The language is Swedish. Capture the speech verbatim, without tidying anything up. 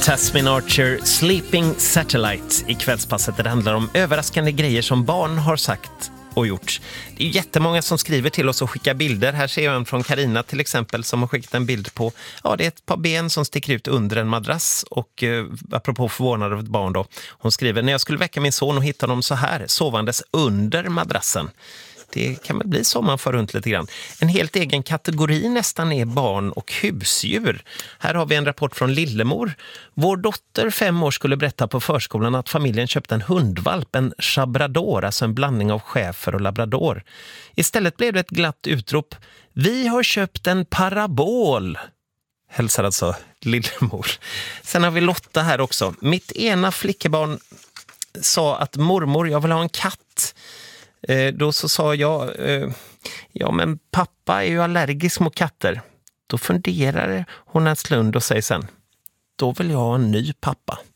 Tasmin Archer, Sleeping Satellite i kvällspasset där det handlar om överraskande grejer som barn har sagt och gjort. Det är jättemånga som skriver till oss och skickar bilder. Här ser jag en från Karina till exempel som har skickat en bild på, ja det är ett par ben som sticker ut under en madrass och eh, apropå förvånad av ett barn då. Hon skriver, när jag skulle väcka min son och hitta dem så här, sovandes under madrassen. Det kan väl bli så man får runt lite grann. En helt egen kategori nästan är barn och husdjur. Här har vi en rapport från Lillemor. Vår dotter fem år skulle berätta på förskolan att familjen köpte en hundvalp, en chabrador, alltså en blandning av schäfer och labrador. Istället blev det ett glatt utrop. Vi har köpt en parabol. Hälsar alltså Lillemor. Sen har vi Lotta här också. Mitt ena flickebarn sa att mormor, jag vill ha en katt. Eh, då så sa jag, eh, ja men pappa är ju allergisk mot katter. Då funderar hon en stund och säger sen, då vill jag ha en ny pappa.